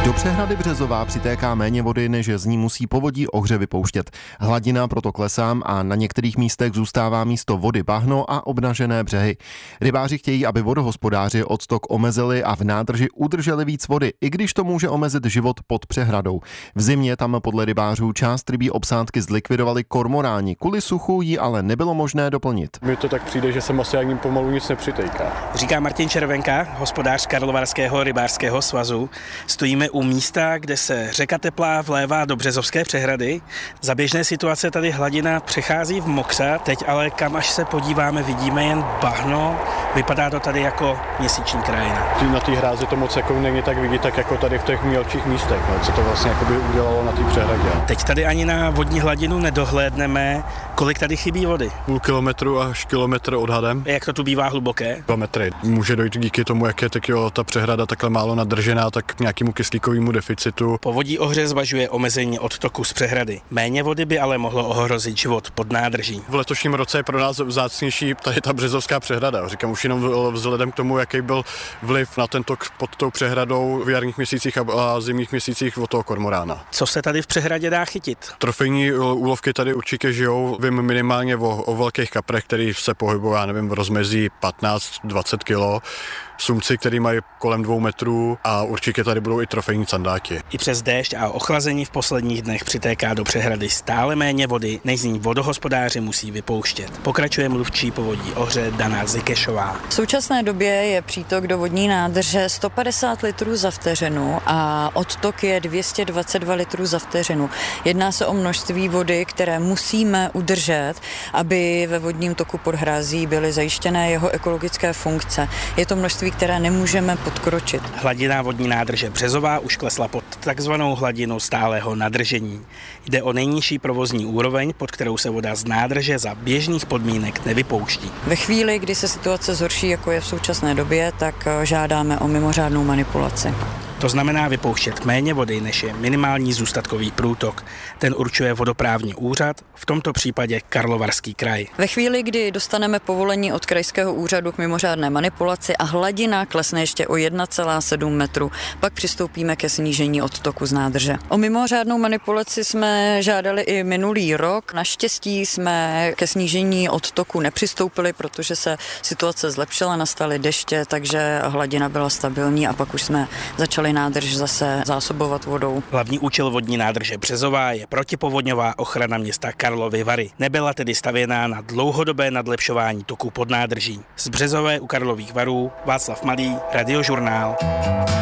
Do přehrady Březová přitéká méně vody, než z ní musí povodí Ohře vypouštět. Hladina proto klesá a na některých místech zůstává místo vody bahno a obnažené břehy. Rybáři chtějí, aby vodohospodáři odtok omezili a v nádrži udrželi víc vody, i když to může omezit život pod přehradou. V zimě tam podle rybářů část rybí obsádky zlikvidovali kormoráni, kvůli suchu ji ale nebylo možné doplnit. Mně to tak přijde, že se asi ani pomalu nic nepřitéká. Říká Martin Červenka, hospodář Karlovarského rybářského svazu. Stojíme u místa, kde se řeka Teplá vlévá do Březovské přehrady. Za běžné situace tady hladina přechází v mokřad, teď ale kam až se podíváme, vidíme jen bahno. Vypadá to tady jako měsíční krajina. Na té hrázi to moc jako není tak vidět, tak jako tady v těch mělčích místech, co to vlastně jakoby udělalo na té přehradě. Teď tady ani na vodní hladinu nedohlédneme, kolik tady chybí vody. Půl kilometru až kilometr odhadem. Jak to tu bývá hluboké? 2 metry. Může dojít díky tomu, jak je ta přehrada takhle málo nadržená, tak k nějakému kyslíkovému deficitu. Povodí Ohře zvažuje omezení odtoku z přehrady. Méně vody by ale mohlo ohrozit život pod nádrží. V letošním roce je pro nás vzácnější tady ta Březovská přehrada. Říkám už jenom vzhledem k tomu, jaký byl vliv na ten tok pod tou přehradou v jarních měsících a zimních měsících od toho kormorána. Co se tady v přehradě dá chytit? Trofejní úlovky tady určitě žijou. Vím minimálně o velkých kaprech, který se pohybují, já nevím, v rozmezí 15-20 kg. Sumci, který mají kolem 2 metrů a určitě tady budou i trofejní sandáky. I přes déšť a ochlazení v posledních dnech přitéká do přehrady stále méně vody, než z ní vodohospodáři musí vypouštět. Pokračuje mluvčí povodí Ohře Dana Zikešová. V současné době je přítok do vodní nádrže 150 litrů za vteřinu a odtok je 222 litrů za vteřinu. Jedná se o množství vody, které musíme udržet, aby ve vodním toku pod hrází byly zajištěné jeho ekologické funkce. Je to množství, které nemůžeme podkročit. Hladina vodní nádrže Březová už klesla pod takzvanou hladinu stálého nadržení. Jde o nejnižší provozní úroveň, pod kterou se voda z nádrže za běžných podmínek nevypouští. Ve chvíli, kdy se situace zhorší, jako je v současné době, tak žádáme o mimořádnou manipulaci. To znamená vypouštět méně vody, než je minimální zůstatkový průtok. Ten určuje vodoprávní úřad, v tomto případě Karlovarský kraj. Ve chvíli, kdy dostaneme povolení od krajského úřadu k mimořádné manipulaci a hladina klesne ještě o 1,7 metru, pak přistoupíme ke snížení odtoku z nádrže. O mimořádnou manipulaci jsme žádali i minulý rok. Naštěstí jsme ke snížení odtoku nepřistoupili, protože se situace zlepšila, nastaly deště, takže hladina byla stabilní a pak už jsme začali nádrž zase zásobovat vodou. Hlavní účel vodní nádrže Březová je protipovodňová ochrana města Karlovy Vary. Nebyla tedy stavěná na dlouhodobé nadlepšování toku pod nádrží. Z Březové u Karlových Varů Václav Malý, Radiožurnál.